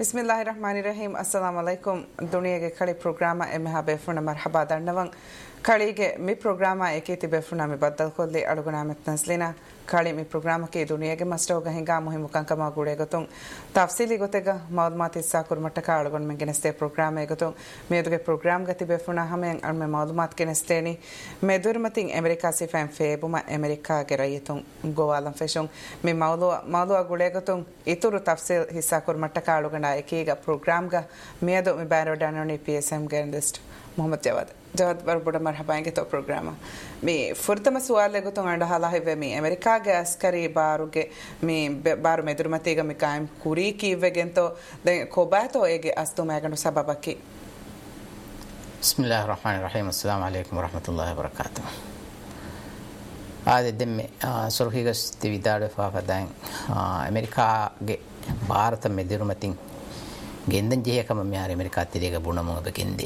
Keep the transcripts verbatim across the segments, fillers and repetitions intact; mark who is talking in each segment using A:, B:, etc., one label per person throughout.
A: बिस्मिल्लाहिर्रहमानिर्रहीम अस्सलाम वालेकुम दुनिया के खड़े प्रोग्राम एम बेफुन मरहबा दर्नवंग खड़ी के मी प्रोग्राम एके बेफुना में बदल खोले अड़गुना में तंसलेना खड़ी मी प्रोग्राम के दुनिया के मस्टो गहेगा मुहिम मुकांकमा गुड़े गतुंग तफसीली गोतेगा मालूमात इस्सा कुरमटका अड़गुन में गिनस्ते प्रोग्राम है गतुंग मेदु के प्रोग्राम गति बेफुना हमें अनमे मालूमात गिनस्तेनी मेदुरमतिंग अमेरिका से फैम फेबुमा अमेरिका के रयतुंग गोवालम फेशुंग में मालू मालू गुड़े गतुंग इतुरु तफसील हिस्सा कुरमटका अड़गुना एकेगा प्रोग्राम का मेदु में बैरो डानोनी पीएसएम गेंदिस्ट मोहम्मद जवाद जवाद बर बड़ा मरहबाएंगे तो प्रोग्राम में फुर्तम सवाल लेगो तो अंडा हाला है में अमेरिका के अस्करी बारू के में बारू में दुर्मती का में कायम कुरी की वेगन तो दे कोबा तो एक अस्तु में अगन सबब की
B: बिस्मिल्लाहिर्रहमानिर्रहीम अस्सलाम वालेकुम वरहमतुल्लाहि वबरकातुह आदे दिन में सुरखी गस दिविदार फाफदाएं अमेरिका के भारत में दुर्मती गेंदन जे कम में अमेरिका तिरेगा बुणमो बकिंदी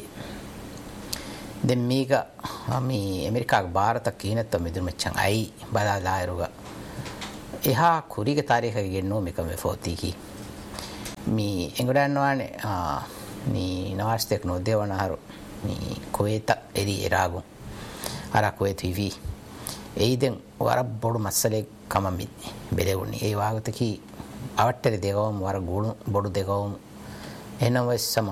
B: දෙම්මීක මේ ඇමරිකාගේ ಭಾರತ කීනත් මෙදුම මච්චන් අයි බලා ලායරුග එහා කුරිග තාරීඛ ගෙන්නෝ මෙකම ෆෝතිකි මේ එංගඩන්නවානේ මේ නවාස්තෙක් නොදේවනහරු මේ කුවේත එරි එරාගු අර කුවේත විවි එයිදෙන් වර බොඩු මස්සලේ කමමි බෙලෙවුනි ඒ වාගතකි අවට්ටරි දෙගවම වර ගුණු බොඩු දෙගවම එනවස්සම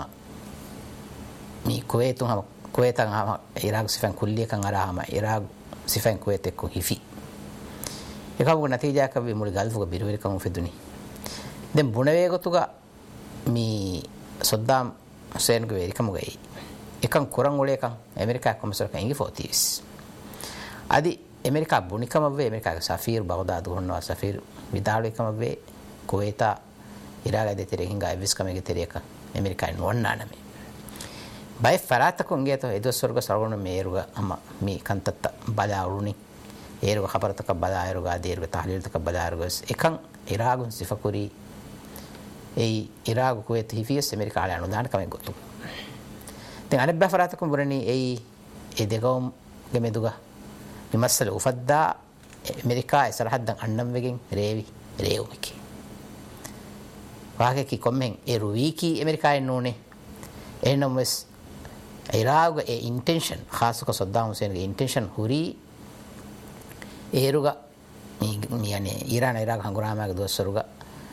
B: මේ කුවේතුන් හම kuwaitan ama iraq sifan kulliya kan arahama iraq sifan kuwait ko hifi ekamu natija ka bi mul galfu ko birwel kan feduni den bunawe gotuga mi saddam hussein ko erikamu gai ekan kuran ule kan amerika ko masar kan ingi fotis adi amerika bunikam ve amerika ka safir baghdad honno safir vidalu ekam ve kuwaita iraq de tere hinga evis kam ge tere ka amerika nonna name bay farata konge to edo sorgo sargono meeruga ama mi kantatta bala uruni eruga khabarata ka bala eruga deruga tahlil ta bala eruga ekan iragun sifakuri ei iragu kuwait hifiyes amerika ala anu dan kam gotu ten ane ba farata kon burani ei edegom gemeduga ni masal ufadda amerika sarhaddan annam wegen revi reumiki waage ki kommen eruwiki amerika enone enom wes iraq e intention khas ko saddam hussein ge intention huri eruga mi yani iran iraq hangurama ge dosaruga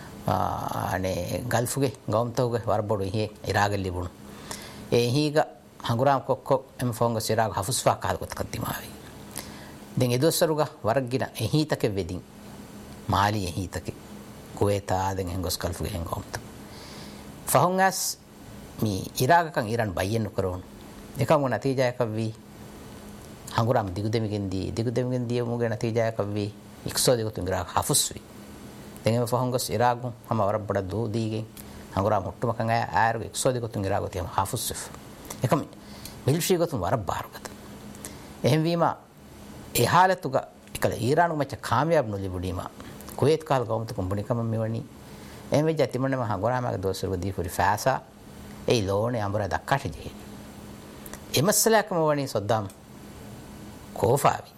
B: ane gulf ge gomtoge warbodu he iraq libunu e higa hanguram kokko em fonga iraq hafusfa kal got katimawi den edosaruga wargina e hitake wedin mali e hitake kuwaita den hengos gulf ge hengomto fahungas mi iraq kan iran bayen koron ekamu natija yakavvi hanguram digudemigendi digudemigendi muge natija yakavvi ikso digutun iraq hafuswi dengema fahungos iraq hama warabada do dige hanguram huttuma kan ay ayru ikso digutun iraq tem hafusuf ekam military gotun warabbarugat ehemwima e halatuga ekala iranu macha kamyab nolibudima kuwait kal gawmtu kumbunikam mewani ehme jatimanema hangurama ge dosurgo difuri fasa ei lone ambara dakkash je emassalakam wani saddam kofawi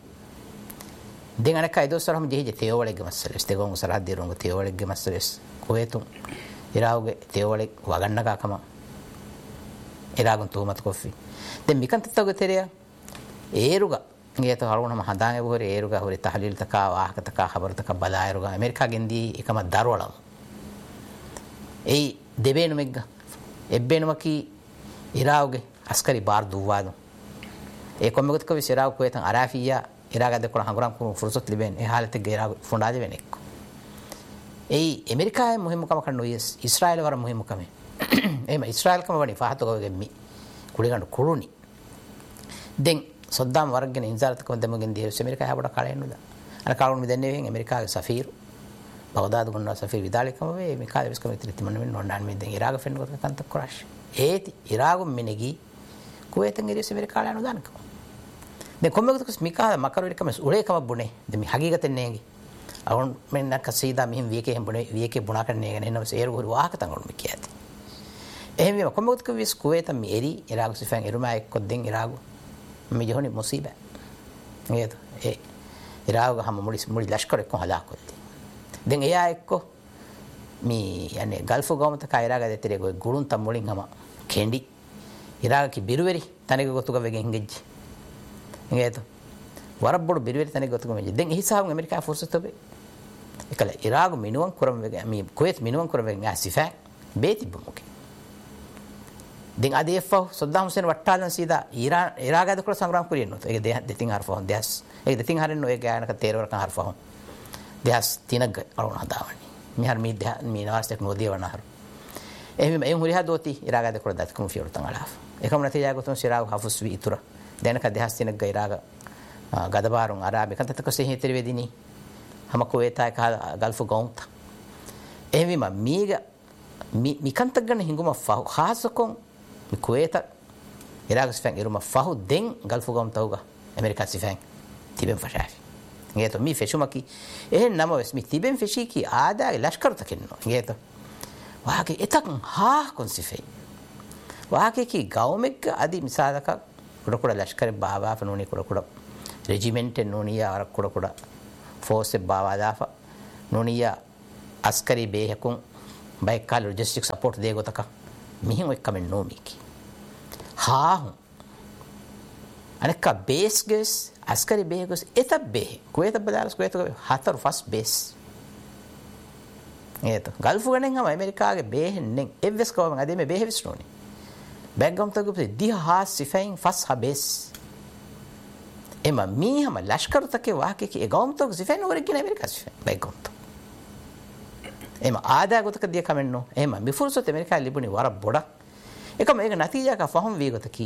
B: den anaka ido saram je je teowalegge massales tegon sarad dirungo teowalegge massales kuwaitum irauge teowale wagannaka kama iragun tumat kofi den mikantattauge teriya eruga ngeto haruna ma hadange bore eruga hore tahlil taka wahaka taka khabar taka balairuga amerika gendi ekama darwalam ei debenu megga ebbenumaki irauge askari bar duwadu e kommegot ko visirau ko etan arafiya iraga de ko hanguram ko fursat liben e halate ge irag fundaje venekko ei amerika e muhim kam kan noyes israel war muhim kam e ma israel kam wani fahato go gemmi kuligandu kuruni den saddam waraggen inzarat ko demogen de amerika ha boda kalenuda ana kalun mi denne ven amerika ge safir baghdad gonna safir vidali kam ve me kale biskam timan men nondan me den iraga fen go kan tak crash eti iragu menegi kuwaitan iri amerika ala anu danka de kommegot ko mika makaru ikam ule kam bune de mi hagigatan negi awon men nak sida mihim wieke hem bune wieke buna kan negi nenam seru guru wahaka tangon mi kiyati ehme kommegot ko vis kuwaitan mi eri iragu sifan eruma ekko den iragu mi johoni musiba ngeto e iragu ham muli muli lashkar ekko hala kotti den eya ekko මේ යන්නේ gulf ගවමත කයිරාග දෙතරේ ගොයි ගුරුන් තම් මුලින් හම කෙන්ඩි ඉරාග කි බිරුවේරි තනික ගොතුක වෙගෙන් ගෙජ්ජි නේද වරබ්බොඩ බිරුවේරි තනික ගොතුක මෙජි දැන් හිසාවුන් America ෆොර්සස් තොබේ එකල ඉරාග මිනුවන් කරම වෙගෙන් මේ කුවේත් මිනුවන් කරම වෙගෙන් ඇසිෆා බේතිබ්බමුකේ දැන් අදේෆෝ සද්දාම් හුසේන් වට්ටාලන් සීදා ඉරාන් ඉරාග දකල සංග්‍රාම කුරියනොත් ඒක දෙතින් හර්ෆෝන් දෙස් ඒක දෙතින් හරින්න ඔය ගානක තේරවරකන් හර්ෆෝන් දෙස් තිනග අරුණ හදාවනි මිහර මේ මේ නාස්තක නොදී වනහර එහෙම එම් හුරිහා දෝති ඉරාග දකල දත් කුම් ෆියරතන් අලාෆ එකම නැති ජාගතුන් සිරාග හෆුස් වි ඉතුර දැනක දෙස් තිනග ඉරාග ගදබාරුන් අරාබි කන්තතක සෙහි තෙරෙවෙදිනි හම කුවේතා එක ගල්ෆ් ගවුන්ත එහෙම මීග මි මිකන්තක් ගන්න හිඟුම ෆහු ખાસකොන් mi kuweta iraga sifan iruma fahu den galfu gam tawga amerika sifan tiben fashafi ngeto mi feshumaki ehen nama wes mi tiben feshiki aada lashkar takinno ngeto waage etak ha kon sifai waage ki gawmek adi misalaka kuda kuda lashkar baba fanuni kuda kuda regiment noniya ar kuda kuda force baba dafa noniya askari behekun baikal logistic support de gotaka mihin ek kamen no miki ha aneka base ges askari base ges eta be kueta badalas kueta hatar first base eto galfu ganen hama amerika ge be nen evs kawmen ade me be hevis noni background tagu pe dia ha sifain first ha base ema mi hama lashkar take wake ki egom tog sifain origin amerika sifain background ema aada gotaka dia kamen no ema mi fursot amerika libuni wara boda එකම ඒක නතිජා ka faham වේගත කි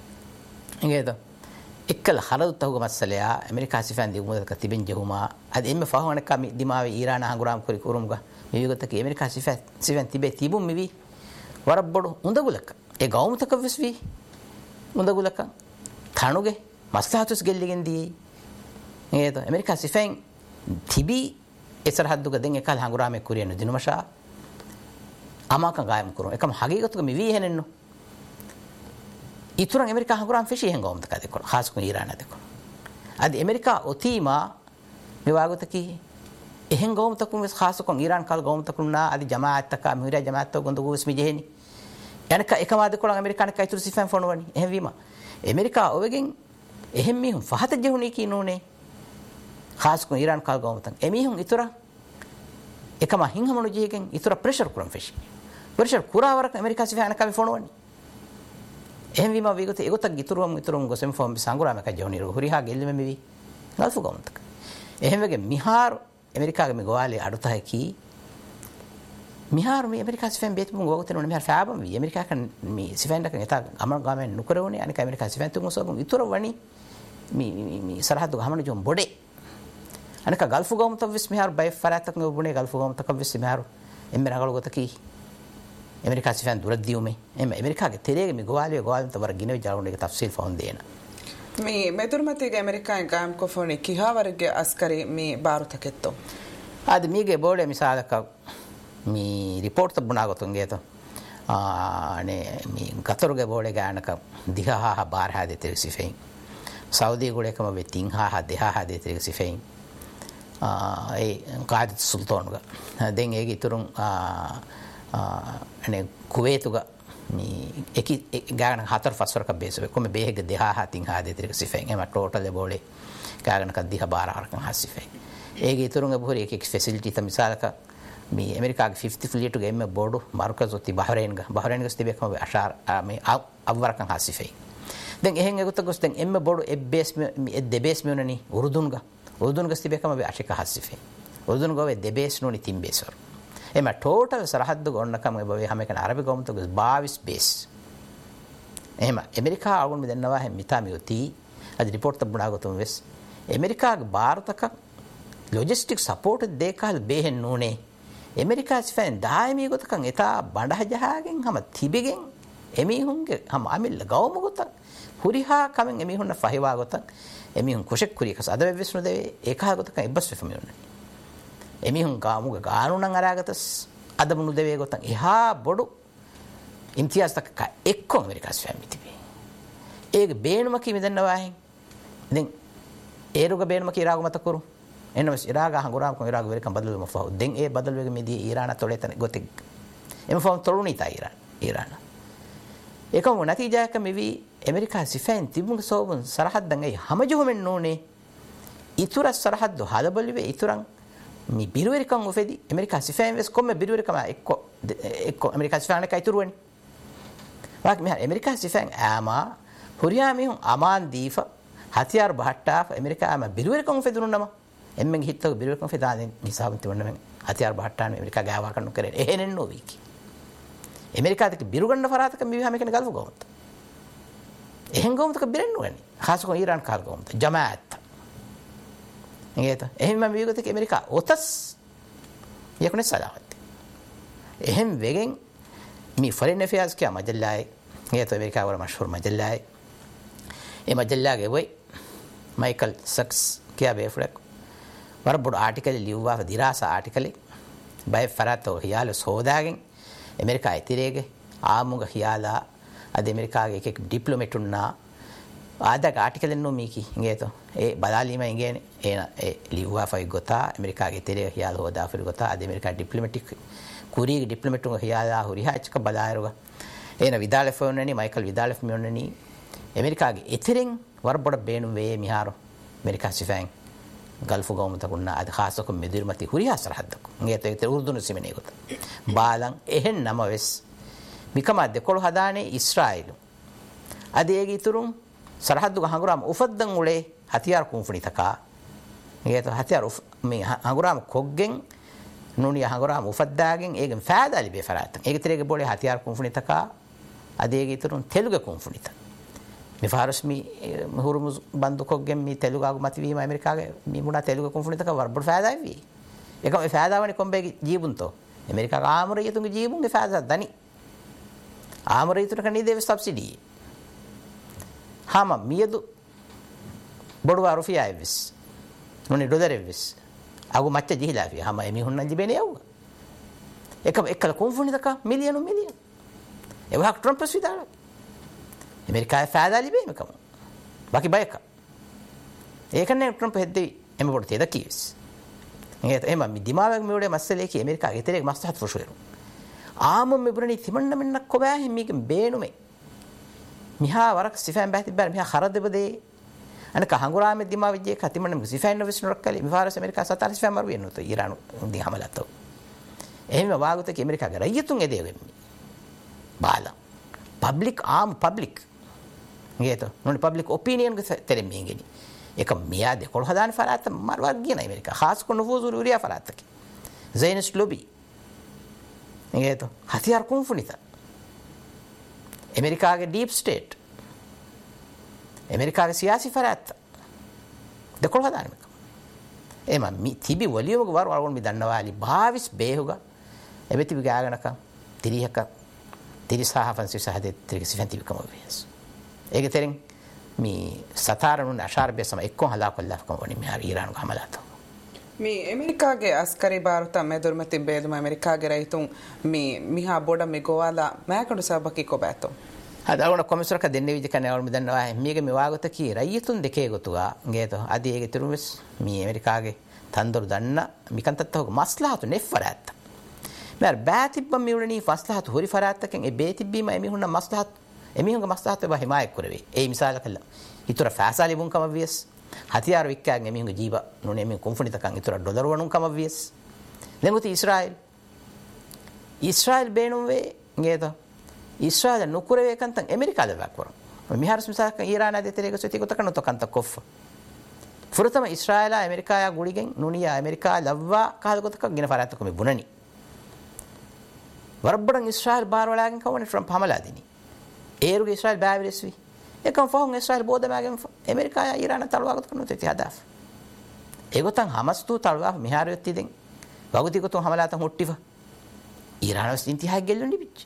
B: නේද එක්කල හරදු තහුග මස්සලයා America සිෆන් දී උමදක තිබෙන් ජහුමා අද එම්ම ෆහවන කම දිමාවේ ඊරාන හංගුරාම් කුරි කුරුම්ග මේ වේගත කි America සිෆන් සිෆන් තිබේ තිබුම් මිවි වරබ්බඩු උඳගුලක ඒ ගෞමතක විස්වි උඳගුලක තනුගේ මස්තාතුස් ගෙල්ලිගෙන් දී නේද ඇමරිකා සිෆන් තිබි එසරහද්දුක දෙන් එකල හංගුරාමේ කුරියන දිනුමෂා අමාක ගායම් කරු එකම හගීගතුක මිවි හෙනෙන්නු ඉතුරු ඇමරිකා හංගුරාම් ෆිෂි හෙංගොම් තක දෙකො ખાસ કો ඊරාන දෙකො අද ඇමරිකා ඔතීමා මෙවාගතකි එහෙන් ගොම් තකුම් වෙස් ખાસ કો ඊරාන් කල් ගොම් තකුන්නා අද ජමාඅත් තක මිහිරා ජමාඅත් තක ගොඳ ගොස් මිජෙහෙනි යනක එකමාද කොල ඇමරිකාන කයිතුරු සිෆන් ෆොනවනි එහෙන් වීම ඇමරිකා ඔවගෙන් එහෙන් මිහුන් ෆහත ජෙහුනි කිනෝනේ ખાસ કો ඊරාන් කල් ගොම් තක් එමිහුන් ඉතුරු එකම හිංහමනු ජීගෙන් ඉතුරු ප්‍රෙෂර් කරම් ෆිෂි ප්‍රෙෂර් කුරාවරක ඇමරිකා සිෆන් කම ෆොනවනි එහෙන් වීම වේගත ඒගොතක් ඉතුරුම් ඉතුරුම් ගොසෙම් ෆොම් සංගුරාම එක ජෝනි රුහරිහා ගෙල්ලෙම මෙවි ගල්ෆු ගොම්තක එහෙන් වගේ මිහාර ඇමරිකාගේ මේ ගෝවාලේ අඩුතයි කි මිහාර මේ ඇමරිකා සිෆන් බේතුම් ගෝගතන ඕනේ මිහාර ෆාබම් වී ඇමරිකා කන් මේ සිෆන් දක එත අමර ගාමෙන් නුකරෝනේ අනික ඇමරිකා සිෆන් තුන් සෝබම් ඉතුරු වණි මේ මේ සරහදු ගහමන ජොම් බොඩේ අනික ගල්ෆු ගොම්තක විස් මිහාර බයි ෆරාතක් නෙබුනේ ගල්ෆු ගොම්තක විස් මිහාර එම්මෙ නගල ගොතකි ඇමරිකා සිෆන් දුරදියුමේ එම ඇමරිකාගේ තෙරේගේ මේ ගෝවාලිය ගෝවාලින් තවර ගිනේ ජාරුනේ එක තෆ්සීල් ෆෝන් දෙන
A: මේ මෙතුරුමතිගේ ඇමරිකාෙන් ගාම් කොෆෝනේ කිහාවරගේ අස්කරි මේ බාරුතකෙත්තෝ
B: ආද මීගේ බෝඩේ මිසාලක මේ රිපෝට් තබුනාගතුන්ගේ තෝ ආනේ මේ ගතරුගේ බෝඩේ ගානක දිහා බාර හදේ තෙරසිෆෙන් සෞදි ගොඩේකම වෙතින් හා දෙහා හදේ තෙරසිෆෙන් ආ ඒ කාදිත් සුල්තානුගා දැන් ඒක ඉතුරුන් අනේ කුවේතුග මේ එක ගාන හතර ෆස්වරක බේසෙ කොම බේහෙග දෙහා හතින් හදේ තෙරසිෆෙන් එම ටෝටල් බෝඩේ ගානක දිහා බාර හරකන් හසිෆෙන් ඒක ඉතුරුන් බොහොර එක එක ෆැසිලිටි තමිසාලක මේ ඇමරිකාගේ ෆිෆ්ටි ෆ්ලීට් ගේ එම බෝඩු මාර්කස් ඔති බහරේන් ග බහරේන් ගස් තිබෙකම අෂාර මේ අවවරකන් හසිෆෙන් දැන් එහෙන් එගොත ගොස් දැන් එම බෝඩු එබ්බේස් මේ දෙබේස් මෙුනනි උරුදුන් ග උරුදුන් ගස් තිබෙකම අෂික හසිෆෙන් උරුදුන් ගෝවේ දෙබේස් නොනි තින් බේසර් එම ටෝටල් සරහද්ද ගොන්නකම බවේ හැම එකන අරබි ගොම්ත ගස් බාවිස් බේස් එහෙම ඇමරිකා ආගොන් මෙදන්නවා හැම මිතාමි ඔති අද රිපෝට් තබුණා ගොතුම් වෙස් ඇමරිකාගේ ಭಾರತක logistic support dekal behen nune america sfen daimi gotakan eta banda jahagen hama tibegen emihunge hama amil gawmu gotak huriha kamen emihunna fahiwa gotak emihun kushek kuri kas adabe visnu de ekha gotakan ibas femiunne emihun gamuga ganunan aragatas adamunu deve gotak eha bodu imtiyaz tak ka ekkon america sfen mitibe ege beenuma ki medanna wahen den eruga beenuma ki ragu mata kuru එනවස් ඉරාග හංගුරාම කො ඉරාග වෙරකම් බදලුම ෆහු දෙන් ඒ බදල් වෙග මෙදී ඊරාන තොලෙතන ගොතෙක් එම ෆහු තොලුනි තා ඊරාන ඊරාන එකම නතිජාක මෙවි America සිෆෙන් තිබුණු සෝබන් සරහද්දන් ඒ හැමජොමෙන් නෝනේ ඉතුර සරහද්ද හදබලිවේ ඉතුරන් මේ බිරුවරිකම් ඔෆෙදි America සිෆෙන් වෙස් කොම්ම බිරුවරිකම එක්ක එක්ක ඇමරිකා සිෆෙන් එක ඉතුරුවනේ වාක් මෙහා ඇමරිකා සිෆෙන් ආමා හුරියා මිහුන් අමාන් දීෆ හතියාර බහට්ටා ඇමරිකා ආම බිරුවරිකම් ඔෆෙදුනනම එම්මෙන් හිටව බිරුවරිකම් ඔෆෙදාදෙන් නිසාබන් තිවන්නම හතියාර බහට්ටාන ඇමරිකා ගාවා කන්නු කරේ එහෙනෙන් නොවීකි ඇමරිකාදක බිරුගන්න ෆරාතක මිහා මේකන ගල්ෆ ගොමත එහෙන් ගොමතක බිරෙන්නු ගනි ખાસකෝ ඊරාන් කාල් ගොමත ජමාඅත් එගේත එහෙම මම විගත ඇමරිකා ඔතස් යකුනේ සලාහත් එහෙම වෙගෙන් මේ ෆොරේන් අෆෙයර්ස් කියා මජල්ලායි එගේත ඇමරිකා වල මෂහූර් මජල්ලායි ඒ මජල්ලාගේ වෙයි මයිකල් සක්ස් කියා බේෆ්ලක් වර බොඩ ආටිකල් ලියුවා දිරාසා ආටිකල් බයි ෆරාතෝ හියාල සෝදාගෙන් ඇමරිකා ඉතිරේගේ ආමුග හියාලා අද ඇමරිකාගේ එක ඩිප්ලොමැට් උන්නා ආදක ආටිකල් එන්නෝ මීකි ඉංගේතෝ ඒ බදාලීම ඉංගේනේ එන ඒ ලිව්වා ෆයි ගොතා ඇමරිකාගේ ඉතිරේ හියාලා හොදා ෆිර ගොතා අද ඇමරිකා ඩිප්ලොමැටික් කුරිය ඩිප්ලොමැට් උන්ග හියාලා හුරිහාච්ක බදායරුග එන විදාලෙෆ් වොන්නනි මයිකල් විදාලෙෆ් මියොන්නනි ඇමරිකාගේ ඉතිරෙන් වරබොඩ බේනු වේ මිහාරෝ ඇමරිකා සිෆෙන් ගල්ෆ් ගොමතකුන්න අද ખાસක මෙදිරමති හුරිහා සරහද්දක ඉංගේතෝ ඒක උර්දුනු සිමනේ ගොත බාලන් එහෙන් නම වෙස් මිකම දෙකොළ හදානේ ඉස්රායිල් අද ඒග ඉතුරුන් සරහද්දුග හංගුරාම උෆද්දන් උලේ හතියාර කුම්ෆුනි තකා ඉංගේතෝ හතියාර මේ හංගුරාම කොග්ගෙන් නුනිය හංගුරාම උෆද්දාගෙන් ඒගෙන් ෆෑදාලි බේ ෆරාතන් ඒක තිරේගේ බෝලේ හතියාර කුම්ෆුනි තකා අද ඒග ඉතුරුන් තෙලුග කුම්ෆුනි තක මේ ෆාරස් මි හුරුමුස් බන්දු කොග්ගෙන් මේ තෙලුගාගු මත වීම ඇමරිකාගේ මේ මුණා තෙලුග කුම්ෆුනි තක වරබඩ ෆෑදායි වී ඒක මේ ෆෑදාවනේ කොම්බේගේ ජීබුන්තෝ ඇමරිකා ආමරියතුන්ගේ ජීබුන්ගේ ෆෑදා දනි ආමරියතුන කණී දේව සබ්සිඩි हामा मियदु बड़वा रुफिया एविस नुनी डॉलर एविस आगु मच्चे जिहिलाफी हामा एमी हुन्ना जिबेने आउ एक एकल कोंफुनी तक मिलियन मिलियन ए वहा ट्रम्प स्वीदार अमेरिका फायदा लिबे मकम बाकी बायक ඒකනේ ट्रम्प හෙද්දි එමෙ පොඩ තේද කීස් ඒත් එම මි දිමාවෙක් මෙවඩේ මස්සලේ කි ඇමරිකා ගෙතරේ මස්සහත් ෆොෂුරු ආම මෙබරණි තිමන්න මෙන්න කොබෑ හිමික බේනුමේ මිහා වරක් සිෆෑන් බැති බර මිහා خرදෙබදේ අනක හංගුරාමේ දිමා විජේ කතිමන්න සිෆෑන් නොවිස්නරක් කලි මිෆාරස් ඇමරිකා සතර සිෆෑන් මරු වෙනොත ඊරානු දි හමලතෝ එහෙම වාගුත කි ඇමරිකා ග රයිතුන් එදේ වෙන්නේ බාලා පබ්ලික් ආම් පබ්ලික් ගේතෝ නොනි පබ්ලික් ඔපිනියන් ගෙ තෙරෙමින් ගෙනි එක මියා දෙකොළ හදාන ෆරාත මරවක් ගියන ඇමරිකා ખાસ කො නෆූසු රුරියා ෆරාතක زينس لوبي ගේතෝ හතියාර කුම්ෆුනිතා ඇමරිකාගේ ඩීප් ස්ටේට් ඇමරිකාගේ සියාසි ෆරාත් දෙකොළ හදාන එක එම මි තිබි වලියමක වර වරගොන් මි දන්නවාලි භාවිස් බේහුග එබෙති විගාගනක තිරිහක තිරිසහෆන් සිසහදේ ත්‍රික සිෆන්ති විකම වෙස් ඒක තෙරින් මි සතාරණුන් අශාරබේ සම එක්කෝ හලා කොල්ලා කම වනි මිහාර ඊරානු හමලාතෝ
A: මේ ඇමරිකාගේ අස්කරි ಭಾರತ මෙදුර්මති බේදුම ඇමරිකාගේ රයිතුන් මේ මිහා බොඩ මේ ගෝවාලා මෑකඩු සබකි කොබෑතෝ
B: අදවන කොමිසරක දෙන්නේ විදි කනේ වල මෙදන්නවා මේක මේ වාගත කී රයිතුන් දෙකේ ගොතුවා ගේතෝ අදී ඒගේ තුරුමස් මේ ඇමරිකාගේ තන්දොර දන්න මිකන්තත්තව මස්ලාහතු නෙෆරාත් මර බෑතිබ්බ මිවුණනි ෆස්ලාහතු හොරි ෆරාත්තකෙන් ඒ බේතිබ්බීම එමිහුන්න මස්ලාහත් එමිහුන්ගේ මස්ලාහත් ව හිමායක් කරවේ ඒ මිසාල කළා ඊතර ෆාසාලි බුන් කම වියස් හතියාර වික්කාන් එමිහුන්ගේ ජීව නුනේ එමිහුන් කොන්ෆිනිතකන් ඊතර ඩොලර් වණුන් කම වියස් දෙමුති ඉස්රායිල් ඉස්රායිල් බේනුම් වේ ගේතෝ ඉස්රායිල් නුකුරේ කන්තන් ඇමරිකාද වක්වර මිහාරස් මිසාක ඊරාන දෙතරේක සුති කොතකන තොකන්ත කොෆ ෆුරතම ඉස්රායිල් ඇමරිකාය ගුලිගෙන් නුනියා ඇමරිකා ලව්වා කහල කොතක ගින ෆරාත්තක මේ බුණනි වරබ්බඩන් ඉස්රායිල් බාරවලාගෙන් කවනේ ට්‍රම්ප් හමලාදිනි ඒරුගේ ඉස්රායිල් බෑවිරස්වි එකම් ෆෝන් ඉස්රායිල් බෝදමාගෙන් ඇමරිකාය ඊරාන තලවාගත කරනු තෙති හදාෆ ඒගොතන් හමස්තු තලවා මිහාරයොත් ඉදෙන් වගුතිකතු හමලාතන් හොට්ටිව ඊරානස් ඉන්තිහා ගෙල්ලුනි පිච්ච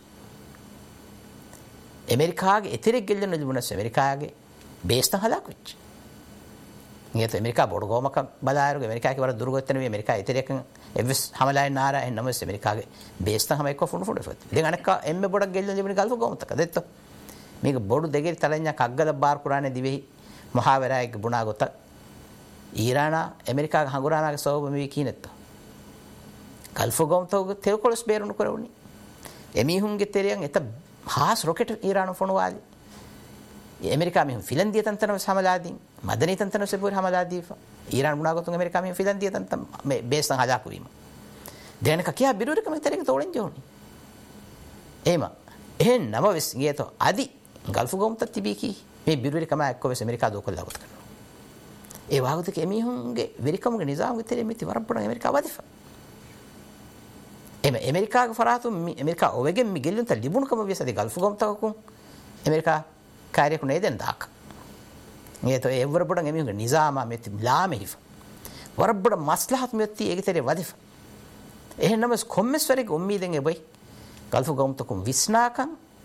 B: ඇමරිකාගේ එතරෙක් ගෙල්ලන දුනස් ඇමරිකාගේ බේස්ත හදාකුච්ච නියත ඇමරිකා බොඩගෝමක බදායරුගේ ඇමරිකාගේ වර දුර්ගොත්තන වේ ඇමරිකා එතරෙක් එවස් හමලායි නාරා එන්නමස් ඇමරිකාගේ බේස්ත හැම එක්ක ෆුණු ෆුඩ ෆත් ඉතින් අනක එම්මෙ බොඩක් ගෙල්ලන දිබුනි ගල්ෆ ගෝමතක දෙත්ත මේක බොඩු දෙගේ තරඤ්ඤා කග්ගල බාර් කුරානේ දිවෙහි මහාවරායක බුණා ගොත ඊරාන ඇමරිකාගේ හඟුරානාගේ සෝබ මේ කීනෙත්ත ගල්ෆ් ගොම්තෝග තෙල්කොලස් බේරුණු කරවුනි එමිහුන්ගේ තෙරියන් එත හාස් රොකට් ඊරාන ෆොනවාලි ඇමරිකා මෙහුන් ෆිලන්දිය තන්තන සමලාදීන් මදනී තන්තන සෙපුර හමලාදී ඊරාන මුණාගතුන් ඇමරිකා මෙහුන් ෆිලන්දිය තන්තන මේ බේස්තන් හදාකු වීම දෙනක කියා බිරුරකම තෙරික තෝලෙන් ජෝනි එම එහෙන් නම වෙස් ගියතෝ අදි ගල්ෆ් ගොම්ත තිබී කි මේ බිරුරකම එක්ක වෙස් ඇමරිකා දෝකල් දාගත කරනවා ඒ වාගතක එමිහුන්ගේ වෙරිකමුගේ නිසාම්ගේ තෙරිය මිති වරප්පුණ ඇමරිකා වදිෆා එම ඇමරිකාගේ ෆරාතු ඇමරිකා ඔවගෙන් මිගෙල්ලුන්ත ලිබුණකම වෙසදී ගල්ෆ් ගොම්තකකුන් ඇමරිකා කාර්යකු නේදෙන් දාක මේතෝ ඒ වරපුණ එමිහුන්ගේ නිසාම මෙති ලාමෙහිෆ වරප්පුණ මස්ලහත් මෙති ඒගේ තෙරිය වදිෆා එහෙනම කොම්මස්වරේ උම්මීදෙන් එබයි ගල්ෆ් ගොම්තකුන් විස්නාකන්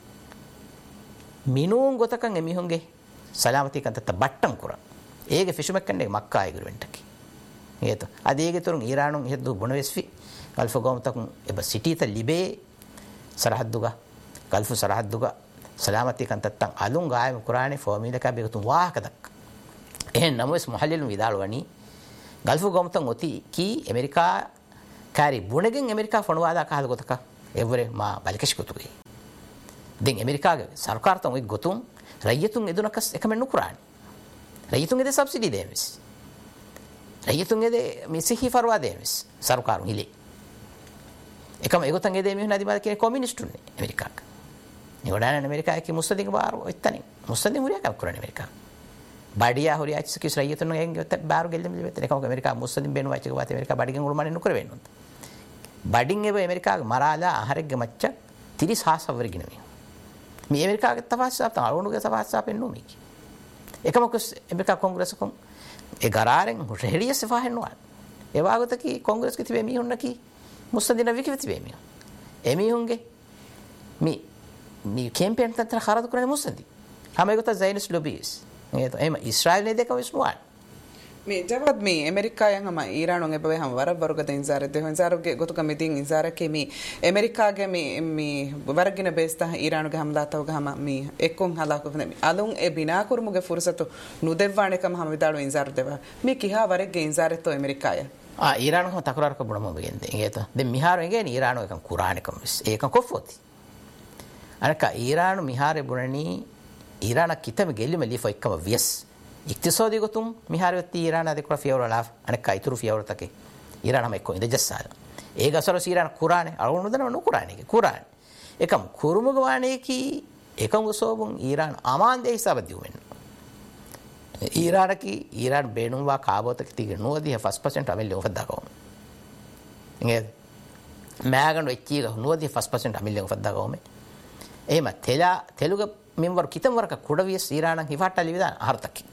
B: මිනුන් ගොතකන් එමිහුන්ගේ සලාමති කන්තත බට්ටම් කුරා ඒගේ ෆිෂුමක්කන්නේ මක්කා ඉගුරෙන්ටකි මේතෝ අදීගේ තුරුන් ඊරානුන් හෙද්දු බොනවෙස්වි ගල්ෆ් ගොම්තකුන් එබ සිටීත ලිබේ සරහද්දුගා ගල්ෆ් සරහද්දුගා සලාමති කන්තත්තන් අලුන් ගායම කුරානේ ෆෝමියලා කබේතුන් වාහකදක් එහෙන් නමස් මොහල්ලෙලු විදාලවනි ගල්ෆ් ගොම්තන් ඔති කී ඇමරිකා කාරි බුණගෙන් ඇමරිකා ෆොනවාදා කහල ගොතක එවරේ මා බලිකෂ් ගොතුගේ දෙන් ඇමරිකාගේ සරකාරතන් ඔයි ගොතුන් රයියතුන් එදුනකස් එකමෙන් නුකුරානි රයියතුන් එදේ සබ්සිඩි දෙමිස් රයියතුන් එදේ මිසිහි ෆරවා දෙමිස් සරකාරුන් හිලේ එකම ඒගොතන් එදේ මිහුන අදිමාද කියන කොමියුනිස්ටුනේ ඇමරිකාක ඒගොඩාන ඇමරිකාගේ මුස්සදින් බාරු එත්තනි මුස්සදින් හුරියා කම් කරන්නේ ඇමරිකා බඩියා හුරියා කිස් රයියතුන් ගෙන් බාරු ගෙල්ලෙම ලිවෙත එකම ඇමරිකා මුස්සදින් බේනු වයිචක වාත ඇමරිකා බඩිගෙන් උරුමන්නේ නුකර වෙන්නොත් බඩින් එබ ඇමරිකාගේ මරාලා ආහාරෙක්ගේ මච්ච තිරිස් හාසවරගෙන මේ මේ ඇමරිකාගේ තවස්සාප තවරුණුගේ තවස්සාපෙන් නෝ මේක එකම ඇමරිකා කොංග්‍රස් කොන් ඒ ගරාරෙන් රෙඩිය සෆාහෙන්නවා ඒ වාගතකි කොංග්‍රස් කි තිබේ මිහුන්නකි මුස්සදින විකිව තිබේ මිහ එමිහුන්ගේ මේ මේ කැම්පේන් තත්ත kharaad කරන්නේ මුස්සදි හැම එකත සයිනස් ලොබිස් ඒ එම ඊශ්‍රායල් නේ දෙක විශ්නුවා
A: මේ ජවත් මේ ඇමරිකායන් හම ඊරානොන් එබවේ හම වර වරුගද ඉන්සාරෙ දෙහ ඉන්සාරගේ ගොතුක මෙදින් ඉන්සාරකේ මේ ඇමරිකාගේ මේ මේ වරගින බේස්ත ඊරානුගේ හම්ලාතවගේ හම මේ එක්කොන් හලාකු නේ අලුන් ඒ බිනා කුරුමුගේ ෆුර්සතු නුදෙව්වාණේකම හම විදාලු ඉන්සාර දෙව මේ කිහා වරගේ ඉන්සාරෙතෝ ඇමරිකාය
B: ආ ඊරානු හම තකරාරක බුණම බගෙන්ද ඒත දැන් මිහාර එගෙන ඊරානු එකන් කුරානෙකම ඒකන් කොෆොති අනක ඊරානු මිහාරේ බුණනි ඊරාන කිතම ගෙල්ලිම ලිෆෝ එක්කම වියස් ඉක්තිසෝදී ගොතුම් මිහාරවත්ති ඊරාන අධිකර ෆියවරලාෆ අනක අයිතුරු ෆියවරතකේ ඊරානම එක්ක ඉඳ ජස්සාල ඒ ගසර ඊරාන කුරානේ අරුණු දනව නුකුරානේ කුරානේ එකම කුරුමුග වානේ කි එකම සෝබුන් ඊරාන අමාන්දේ හිසබ දියුවෙන් ඊරාන කි ඊරාන බේනුම් වා කාබෝතක තිගේ නෝදී ෆස් පර්සන්ට් අමෙල් ඔෆද්දාකෝ ඉංගේ මෑගන් වෙච්චි ග නෝදී ෆස් පර්සන්ට් අමෙල් ඔෆද්දාකෝ මේ එහෙම තෙලා තෙලුග මෙම්වර කිතම වරක කුඩවියස් ඊරාන හිෆාට්ට ලිවිදා අහර්තකික්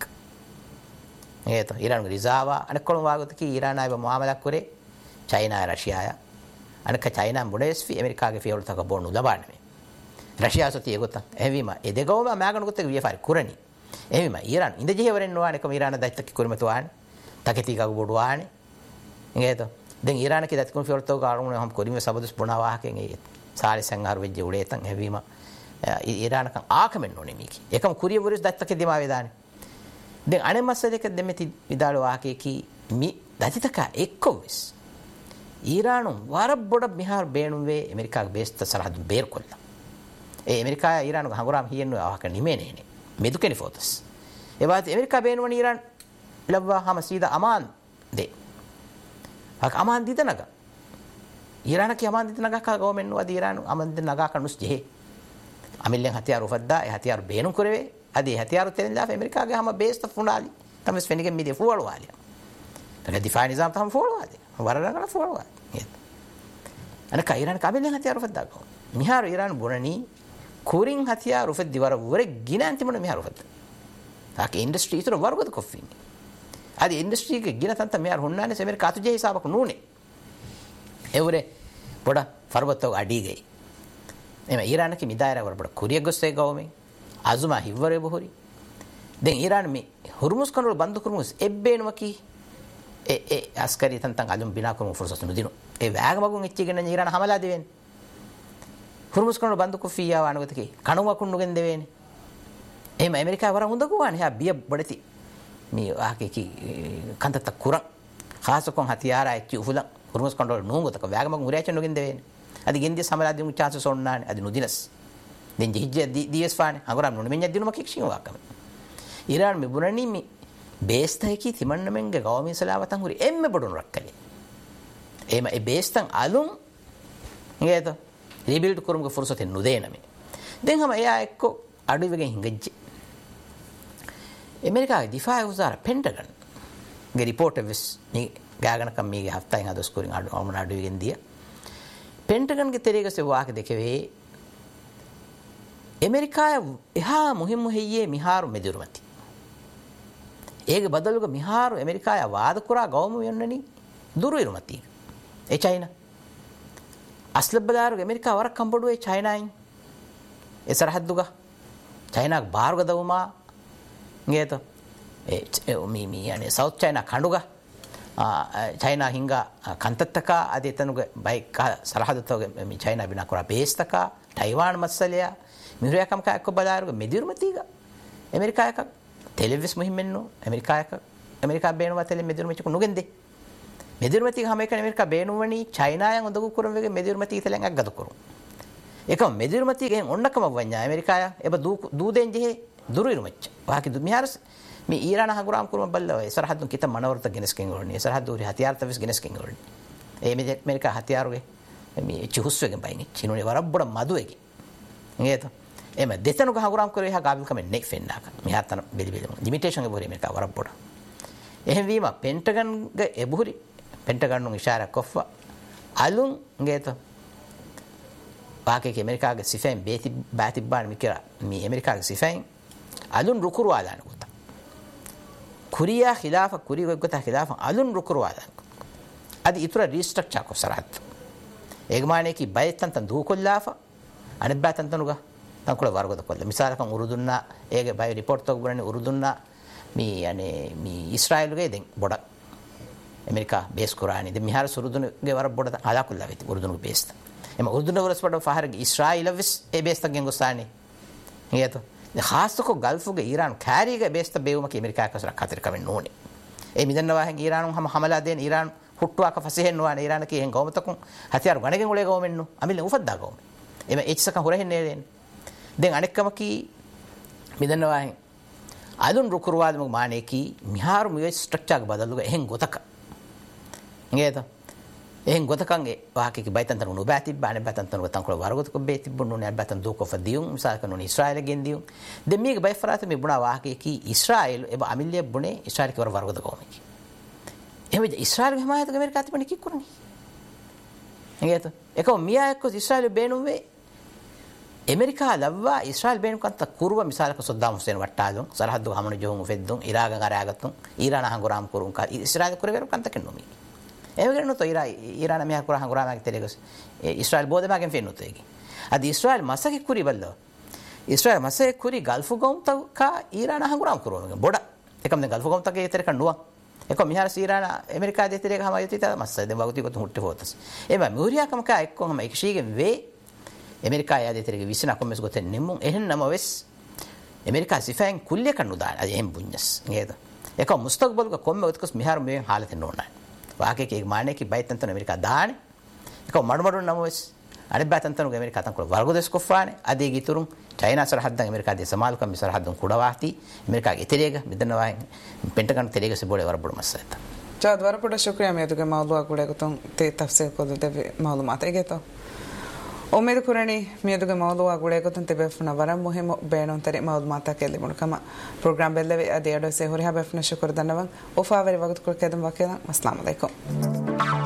B: ඒත ඊරාන් රිසාවා අනකොළම වාගතකි ඊරාන අයව මුආමලක් කරේ චයිනා රෂියාය අනක චයිනා මොඩෙස්ෆි ඇමරිකාගේ ෆියවල් තක බොන්නු ලබන්නේ රෂියා සතිය ගොත එවිම එදෙගොම මෑගන ගොත වියෆාරි කුරණි එවිම ඊරාන් ඉඳජෙවරෙන් නොවානේ කම ඊරාන දයිත්තක කුරමතුවානේ තකති කග බොඩුවානේ ඒත දැන් ඊරාන කි දත්කුන් ෆියවල් තක ආරුණ හම් කොරිම සබදස් බොනාවාහකෙන් ඒ සාරි සංහාර වෙජ්ජ උඩේතන් එවිම ඊරාන කන් ආකමෙන් නොනේ මේකි එකම කුරිය වරිස් දත්තක දෙමා වේදානේ දැන් අනේ මස්සලක දෙමෙති විදාල වාකේ කි මි දතිතක එක්කොවිස් ඊරානු වරබ්බොඩ මිහාර බේණුම් වේ ඇමරිකාගේ බේස්ත සරහදු බේර් කොල්ලා ඒ ඇමරිකා ඊරානු හංගුරාම හියන්නු ආවක නිමේනේනේ මෙදුකෙනි ෆෝතස් ඒ වාත් ඇමරිකා බේණුවන ඊරාන් ලබ්වා හම සීදා අමාන් දේ හක් අමාන් දිතනක ඊරාන කි අමාන් දිතනක කා ගෝමෙන් වද ඊරානු අමාන් දිතනක කනුස් ජෙහි අමිල්ලෙන් හතියාර උෆද්දා ඒ හතියාර බේණුම් කරවේ අදී හතියාරු තෙන්ලා ඇමරිකාගේ හැම බේස් ෆුනාලි තමයි ස්පෙනිගෙන් මිදිය ෆුවල් වාලිය තක දිෆා නිසාම් තම ෆුවල් වාලිය වරරගල ෆුවල් වාලිය අන කයිරන් කබෙලෙන් හතියාරු ෆද්දා කො මිහාරු ඊරාන් බොනනි කුරින් හතියාරු ෆද්දි වර වර ගින අන්තිමන මිහාරු ෆද්ද තාක ඉන්ඩස්ට්‍රි ඉතර වරගද කොෆින් අදී ඉන්ඩස්ට්‍රි ගේ ගින තන්ත මිහාරු හොන්නානේ ඇමරිකා තුජේ හිසාබක නූනේ එවරේ පොඩ ෆර්බතෝ අඩි ගයි එම ඊරාන කි මිදායර වර පොඩ කුරිය ගොස්සේ ගවමේ අසුමා හිවරේ බොහොරි දැන් ඊරාන මේ හුර්මුස් කනවල බන්දු කුරුමුස් එබ්බේනවකි ඒ ඒ අස්කරි තන්තන් අලුම් බිනා කුරුමු ෆුර්සත් නුදිනු ඒ වැග මගුන් එච්චිගෙන ඊරාන හමලා දෙවෙන් හුර්මුස් කනවල බන්දු කුෆියා වනගතකි කණුව කුණුගෙන් දෙවෙන්නේ එහෙම ඇමරිකාව වර හොඳ ගුවානේ හා බිය බඩති මේ ආකේකි කන්තත කුරන් ખાસකොන් හතියාරා එච්චි උහුලන් හුරුමස් කන්ට්‍රෝල් නෝගතක වැගමක මුරයච නොගෙන් දෙවෙන්නේ අදි ගෙන්දිය සමලාදී මු chance සොන්නානේ අදි නුදිනස් දෙන් ජිහිජ්ජ දිස් ෆානේ අගරම් නොන මෙන්න දිනුම කික්ෂින් වාකම ඉරාන් මෙ බුණනි මි බේස්තයි තිමන්නමෙන්ගේ ගවමින් සලාවතන් හුරි එම්මෙ බඩුන් රක්කලේ එම ඒ බේස්තන් අලුන් නේද රීබිල්ඩ් කරුම්ගේ ෆුර්සතෙන් නුදේනමෙ දැන් හැම එයා එක්ක අඩුවෙගෙන් හිඟජ්ජ ඇමරිකාගේ දිෆා වුසාර පෙන්ටගන් ගේ රිපෝට් එවස් මේ ගාගනකම් මේගේ හෆ්තයින් හදස් කුරින් අඩු අවමන අඩුවෙගෙන් දිය පෙන්ටගන්ගේ තෙරේගසේ වාක දෙකවේ ඇමරිකාය එහා මුහිම්මු හෙයියේ මිහාරු මෙදිරුමති ඒගේ බදලුග මිහාරු ඇමරිකාය වාද කුරා ගවමු යන්නනි දුරු ඉරුමති ඒ චයිනා අස්ලබ්බදාරු ඇමරිකා වරක් කම්බඩුවේ චයිනායින් ඒ සරහද්දුග චයිනාක් බාරුග දවුමා නේද ඒ මී මී යන්නේ සවුත් චයිනා කඬුග චයිනා හිංගා කන්තත්තක අද එතනුග බයික් සරහදතෝග මේ චයිනා බිනා කුරා බේස්තක ටයිවාන් මස්සලියා මිහුරයකම් කයක් බදාරුග මෙදිරුමතිග ඇමරිකායක ටෙලිවිස් මුහිම්මෙන්නු ඇමරිකායක ඇමරිකා බේනුවා තෙලෙ මෙදිරුමචු නුගෙන්දේ මෙදිරුමති හැම එක ඇමරිකා බේනුවනි චයිනායන් උදගු කරන වෙගේ මෙදිරුමති තලෙන් අග්ගද කරු එකම මෙදිරුමති ගෙන් ඔන්නකම වඤ්ඤා ඇමරිකාය එබ දූ දූ දෙන් ජෙහෙ දුරු ඉරුමච්ච වාකි දු මිහාරස් මේ ඊරාන හගුරාම් කරුම බල්ලව සරහදුන් කිත මනවරත ගෙනස්කෙන් වරණි සරහදුරි හතියාර තවිස් ගෙනස්කෙන් වරණි ඒ මේ ඇමරිකා හතියාරුගේ මේ චිහුස්වෙගෙන් බයිනි චිනුනේ වරබ්බඩ මදුවේකි නේද එම දෙතනුක හගුරාම් කරේ හා ගාබිල් කම නෙක් ෆෙන්නාක මිහාතන බෙලි බෙලි ලිමිටේෂන් ගේ බොරේ මේක වරබ්බඩ එහෙම වීම පෙන්ටගන් ගේ එබුහුරි පෙන්ටගන් नु ඉෂාරා කොෆා අලුන් ගේත පාකේ ඇමරිකාගේ සිෆෙන් බේති බාති බාන මිකර මේ ඇමරිකාගේ සිෆෙන් අලුන් රුකුරු ආදාන කොට කුරියා ඛිලාෆ කුරි ගොත ඛිලාෆ අලුන් රුකුරු ආදාන අද ඉතර රීස්ට්‍රක්චර් කො සරහත් ඒගමානේ කි බයතන් තන් දු කොල්ලාෆ අනබ්බතන් තනුගා තංකුල වර්ගද කොල්ල මිසාලකන් උරුදුන්නා ඒගේ බය රිපෝට් තොක් බුරන්නේ උරුදුන්නා මේ යන්නේ මේ ඊශ්‍රායලුගේ දෙන් බොඩ ඇමරිකා බේස් කුරානි දෙ මිහාර සුරුදුනගේ වර බොඩ අලාකුල්ලා වෙති උරුදුනු බේස් එම උරුදුන වරස් බඩ ෆහරගේ ඊශ්‍රායල විස් ඒ බේස් තගෙන් ගොසානි හේතු ખાસકો ගල්ෆුගේ ඊරාන් කෑරිගේ බේස් ත බේවුමක ඇමරිකා කසර කතර කවෙන්න ඕනේ ඒ මිදන්නවා හැන් ඊරාන් හැම හමලා දෙන ඊරාන් හුට්ටුවාක ෆසෙහෙන්නවා ඊරාන කී හෙන් ගොමතකුන් හතියාර ගණගෙන් උලේ ගොමෙන්නු අමිල උෆද්දා ගොම එම එච්සක හොරහෙන්නේ දෙන දැන් අනෙක්කම කී මිදන්නවා හැන් අදුන් රුකුරවාද මග මානේ කී මිහාරු මිය ස්ට්‍රක්චර් බදලුග එහෙන් ගොතක නේද එහෙන් ගොතකන්ගේ වාකේ බයිතන් තන උණු බෑති බානේ බතන් තන ගොතන් කොල වරගොත කො බේති බුන්නු නේ බතන් දෝකො ෆදියුම් මිසල් කනු ඉස්රායල ගෙන්දියුම් දෙමීග බයි ෆරාත මේ බුණා වාකේ කී ඉස්රායල එබ අමිල්ලිය බුනේ ඉස්රායල කවර වරගොත කොමකි එහෙම ඉස්රායල ගහමායත ඇමරිකාත් පණ කි කරන්නේ නේද එකෝ මියා එක්ක ඉස්රායල බේනුවේ ඇමරිකා ලව්වා ඉස්රායල් බේනු කන්ත කුරුව මිසල්ක සොද්දාම් හුසේන් වට්ටාදුන් සරහද්දු හමන ජෝහු ෆෙද්දුන් ඉරාග කරාගතුන් ඊරාන හංගුරාම් කරුන් කා ඉස්රායල කරවරු කන්ත කෙන්නොමි එවගේනු තෝ ඉරා ඉරාන මියා කුරා හංගුරාමක් තෙලෙගස් ඉස්රායල් බෝදමාගෙන් ෆෙන්නු තේගි අද ඉස්රායල් මසකි කුරි බල්ලෝ ඉස්රායල් මසේ කුරි ගල්ෆු ගොම් තා ඉරාන හංගුරාම් කරුවම බොඩ එකම දැන් ගල්ෆු ගොම් තගේ තෙරක නුවා එක මිහාර ඉරාන ඇමරිකා දෙතරේ ගහම යති තා මස්සේ දැන් වගති කොත් හුට්ටේ හොතස් එබ මුරියාකම කා එක්කොම එකශීගෙන් වේ ඇමරිකා යාදේතරගේ විසන කොම්මස් ගොතෙන් නෙමුන් එහෙන් නම වෙස් ඇමරිකා සිෆෙන් කුල්ලිය කන්නු දාන අද එහෙන් බුඤ්ඤස් නේද එක මුස්තක්බල්ක කොම්ම උත්කස් මිහාර මේ حالت නෝනා වාකේ කේ මානේ කි බයිතන් තන ඇමරිකා දානේ එක මඩමඩු නම වෙස් අනේ බයිතන් තන ඇමරිකා තන් කොල වර්ගදෙස් කොෆානේ අදී ගිතුරුන් චයිනා සරහද්දන් ඇමරිකා දේ සමාල්කම් මි සරහද්දන් කුඩවාති ඇමරිකා ඉතිරේග මෙදනවා පෙන්ටගන් තිරේග සබෝලේ වරබඩු මස්සත
A: ජාද් වරපඩ ශුක්‍රියා මේතුගේ මවුලුවා කුඩේ ගතොන් තේ තෆ්සීල් කොද දෙවි මාලුමාත ඒගේතෝ उम्मीद कुरनी मेदुगे मौलुआ गुड़े को तंते बेफना वरम मुहिम बेनों तरे मालूमात के लिए मुनकमा प्रोग्राम बेलवे अदेडो से हो रहा बेफना शुक्र धन्यवाद उफावेरी वक्त को केदम वकेला अस्सलाम वालेकुम।